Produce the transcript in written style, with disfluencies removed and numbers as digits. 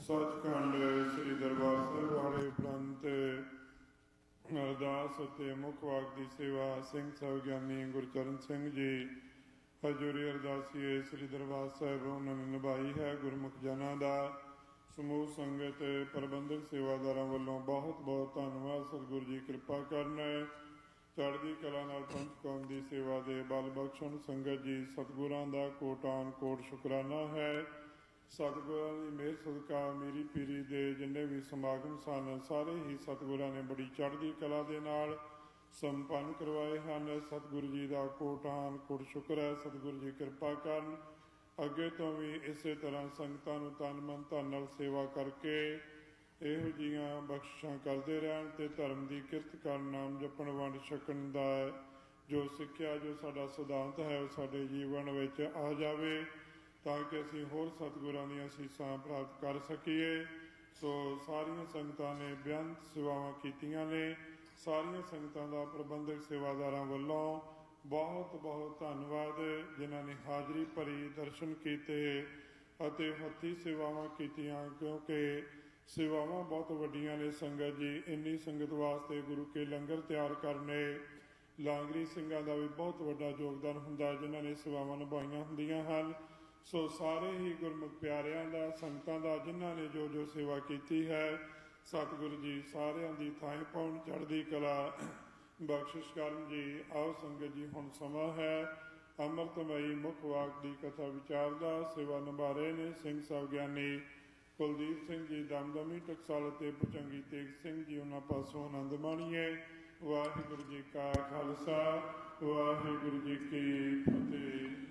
सचखंड श्री दरबार साहिब वाले उपरंत अरदास ਅਤੇ ਮੁੱਖ ਵਾਕ ਦੀ ਸੇਵਾ ਸਿੰਘ ਸਾਹਿਬ ਗਿਆਨੀ ਗੁਰਚਰਨ ਸਿੰਘ ਜੀ ਹਜ਼ੂਰੀ ਅਰਦਾਸੀਏ ਸ੍ਰੀ ਦਰਬਾਰ ਸਾਹਿਬ ਉਹਨਾਂ ਨੇ ਨਿਭਾਈ ਹੈ। ਗੁਰਮੁਖ ਜਨਾਂ ਦਾ ਸਮੂਹ ਸੰਗਤ ਪ੍ਰਬੰਧਕ ਸੇਵਾਦਾਰਾਂ ਵੱਲੋਂ ਬਹੁਤ ਬਹੁਤ ਧੰਨਵਾਦ। ਸਤਿਗੁਰੂ ਜੀ ਕਿਰਪਾ ਕਰਨ, ਚੜ੍ਹਦੀ ਕਲਾ ਨਾਲ ਪੰਚ ਕੌਮ ਦੀ ਸੇਵਾ ਦੇ ਬਲ ਬਖਸ਼ਣ। ਸੰਗਤ ਜੀ ਸਤਿਗੁਰਾਂ ਦਾ ਕੋਟਾਨ ਕੋਟ ਸ਼ੁਕਰਾਨਾ ਹੈ। ਸਤਿਗੁਰਾਂ ਦੀ ਮਿਹਰ ਸਦਕਾ ਮੇਰੀ ਪੀਰੀ ਦੇ ਜਿੰਨੇ ਵੀ ਸਮਾਗਮ ਸਨ ਸਾਰੇ ਹੀ ਸਤਿਗੁਰਾਂ ਨੇ ਬੜੀ ਚੜ੍ਹਦੀ ਕਲਾ ਦੇ ਨਾਲ ਸੰਪੰਨ ਕਰਵਾਏ ਹਨ। ਸਤਿਗੁਰੂ ਜੀ ਦਾ ਕੋਟਾਨ ਕੋਟ ਸ਼ੁਕਰ ਹੈ। ਸਤਿਗੁਰੂ ਜੀ ਕਿਰਪਾ ਕਰਨ, ਅੱਗੇ ਤੋਂ ਵੀ ਇਸੇ ਤਰ੍ਹਾਂ ਸੰਗਤਾਂ ਨੂੰ ਤਨ ਮਨ ਧਨ ਨਾਲ ਸੇਵਾ ਕਰਕੇ ਇਹੋ ਜਿਹੀਆਂ ਬਖਸ਼ਿਸ਼ਾਂ ਕਰਦੇ ਰਹਿਣ ਅਤੇ ਧਰਮ ਦੀ ਕਿਰਤ ਕਰਨ, ਨਾਮ ਜਪਣ, ਵੰਡ ਛਕਣ ਦਾ ਜੋ ਸਿੱਖਿਆ, ਜੋ ਸਾਡਾ ਸਿਧਾਂਤ ਹੈ ਉਹ ਸਾਡੇ ਜੀਵਨ ਵਿੱਚ ਆ ਜਾਵੇ ਤਾਂ ਕਿ ਅਸੀਂ ਹੋਰ ਸਤਿਗੁਰਾਂ ਦੀਆਂ ਅਸੀਸਾਂ ਪ੍ਰਾਪਤ ਕਰ ਸਕੀਏ। ਸੋ ਸਾਰੀਆਂ ਸੰਗਤਾਂ ਨੇ ਬੇਅੰਤ ਸੇਵਾਵਾਂ ਕੀਤੀਆਂ ਨੇ। ਸਾਰੀਆਂ ਸੰਗਤਾਂ ਦਾ ਪ੍ਰਬੰਧਕ ਸੇਵਾਦਾਰਾਂ ਵੱਲੋਂ ਬਹੁਤ ਬਹੁਤ ਧੰਨਵਾਦ, ਜਿਨ੍ਹਾਂ ਨੇ ਹਾਜ਼ਰੀ ਭਰੀ, ਦਰਸ਼ਨ ਕੀਤੇ ਅਤੇ ਹੱਥੀਂ ਸੇਵਾਵਾਂ ਕੀਤੀਆਂ, ਕਿਉਂਕਿ ਸੇਵਾਵਾਂ ਬਹੁਤ ਵੱਡੀਆਂ ਨੇ। ਸੰਗਤ ਜੀ ਇੰਨੀ ਸੰਗਤ ਵਾਸਤੇ ਗੁਰੂ ਕੇ ਲੰਗਰ ਤਿਆਰ ਕਰਨੇ, ਲਾਂਗਰੀ ਸਿੰਘਾਂ ਦਾ ਵੀ ਬਹੁਤ ਵੱਡਾ ਯੋਗਦਾਨ ਹੁੰਦਾ ਜਿਨ੍ਹਾਂ ਨੇ ਸੇਵਾਵਾਂ ਨਿਭਾਈਆਂ ਹੁੰਦੀਆਂ ਹਨ। ਸੋ ਸਾਰੇ ਹੀ ਗੁਰਮੁਖ ਪਿਆਰਿਆਂ ਦਾ, ਸੰਗਤਾਂ ਦਾ ਜਿਨ੍ਹਾਂ ਨੇ ਜੋ ਜੋ ਸੇਵਾ ਕੀਤੀ ਹੈ, ਸਤਿਗੁਰੂ ਜੀ ਸਾਰਿਆਂ ਦੀ ਥਾਂ ਪਾਉਣ, ਚੜ੍ਹਦੀ ਕਲਾ ਬਖਸ਼ਿਸ਼ ਕਰਨ ਜੀ। ਆਓ ਸੰਗਤ ਜੀ ਹੁਣ ਸਮਾਂ ਹੈ ਅੰਮ੍ਰਿਤਮਈ ਮੁੱਖ ਵਾਕ ਦੀ ਕਥਾ ਵਿਚਾਰ ਦਾ। ਸੇਵਾ ਨਿਭਾ ਰਹੇ ਨੇ ਸਿੰਘ ਸਾਹਿਬ ਗਿਆਨੀ ਕੁਲਦੀਪ ਸਿੰਘ ਜੀ ਦਮਦਮੀ ਟਕਸਾਲ ਅਤੇ ਭੁਜੰਗੀ ਤੇਗ ਸਿੰਘ ਜੀ। ਉਹਨਾਂ ਪਾਸੋਂ ਆਨੰਦ ਮਾਣੀਏ। ਵਾਹਿਗੁਰੂ ਜੀ ਕਾ ਖਾਲਸਾ, ਵਾਹਿਗੁਰੂ ਜੀ ਕੀ ਫਤਿਹ।